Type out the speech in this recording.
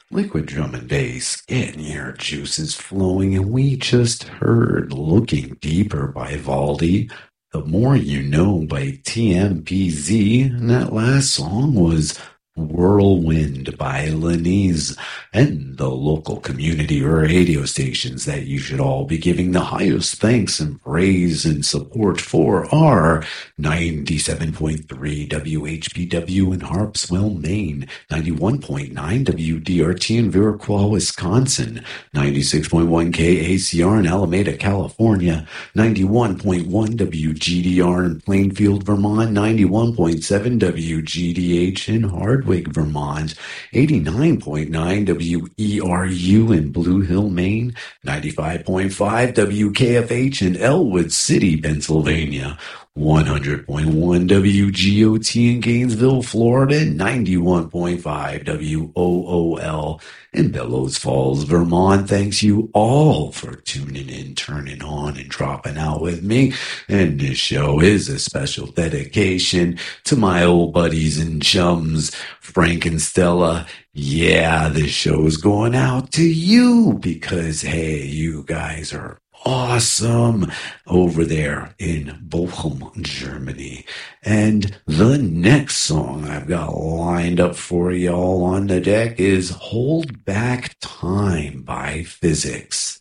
Liquid drum and bass, getting your juices flowing, and we just heard Looking Deeper by Valdi, The More You Know by TMPZ, and that last song was Whirlwind by Lenise, and the local community radio stations that you should all be giving the highest thanks and praise and support for are 97.3 WHPW in Harpswell, Maine, 91.9 WDRT in Viroqua, Wisconsin, 96.1 KACR in Alameda, California, 91.1 WGDR in Plainfield, Vermont, 91.7 WGDH in Hardwick, Vermont, 89.9 WERU in Blue Hill, Maine, 95.5 WKFH in Elwood City, Pennsylvania, 100.1 WGOT in Gainesville, Florida, 91.5 WOOL in Bellows Falls, Vermont. Thanks you all for tuning in, turning on, and dropping out with me. And this show is a special dedication to my old buddies and chums, Frank and Stella. Yeah, this show is going out to you because, hey, you guys are awesome over there in Bochum, Germany. And the next song I've got lined up for y'all on the deck is Hold Back Time by Physics.